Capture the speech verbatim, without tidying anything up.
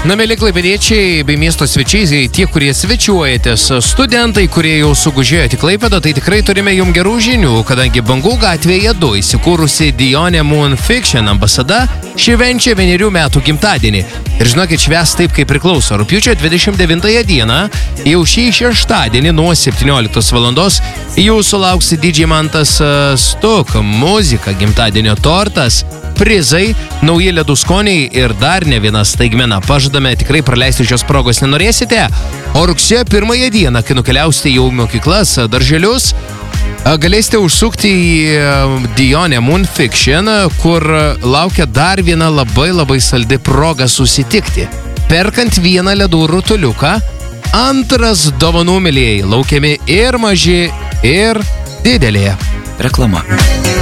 Na, mėly klaipėdiečiai bei miesto svečiai, tie, kurie svečiuojatės, studentai, kurie jau sugužėjo į Klaipėdą, tai tikrai turime jums gerų žinių, kadangi Bangų gatvėje du įsikūrusi Dionė Moon Fiction ambasada švenčia vienerių metų gimtadienį. Ir žinokit, švęs taip, kaip priklauso. Rugpjūčio dvidešimt devintąją dieną, jau šį šeštadienį nuo septynioliktos valandos, jūsų lauks D J Mantas Stuk, muzika, gimtadienio tortas, prizai, nauji ledų skoniai ir dar ne viena staigmena. Pažadame, tikrai praleisti šios progos nenorėsite. O rugsėjo pirmąją dieną, kai nukeliausite jau į mokyklas, darželius, galėsite užsukti į Dionė Moon Fiction, kur laukia dar viena labai labai saldi proga susitikti. Perkant vieną ledų rutuliuką, antras dovanų, mylėjai, laukiami ir maži, ir didelė. Reklama.